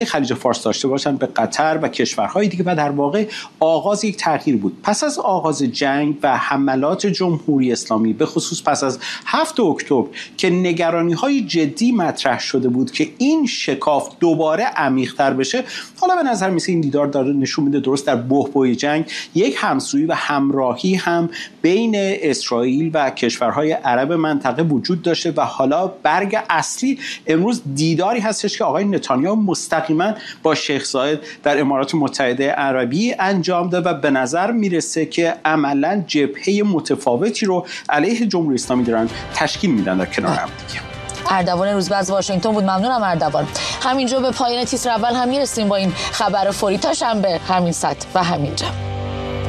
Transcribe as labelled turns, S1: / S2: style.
S1: خلیج فارس داشته باشن به قطر و کشورهای دیگه و در واقع آغاز یک تغییر بود. پس از آغاز جنگ و حملات جمهوری اسلامی به خصوص پس از 7 اکتبر که نگرانی‌های جدی مطرح شده بود که این شکاف دوباره عمیق‌تر بشه، حالا به نظر میسه این دیدار داره نشون میده درست در بحبوح جنگ یک همسویی و همراهی هم بین اسرائیل و کشورهای عرب منطقه وجود داشته و حالا برگ اصلی امروز دیداری هستش که آقای نتانیاهو مستقیما با شیخ زاید در امارات متحده عربی انجام داد و به نظر میرسه که عملا جبهه متفاوتی رو علیه جمهوری اسلامی دارن تشکیل میدن در کنار هم دیگه.
S2: اردوان روزبه از واشنگتن بود. ممنونم اردوان. همینجا به پایان تیتر اول هم میرسیم با این خبر فوری. تا شنبه همین ساعت و همینجا.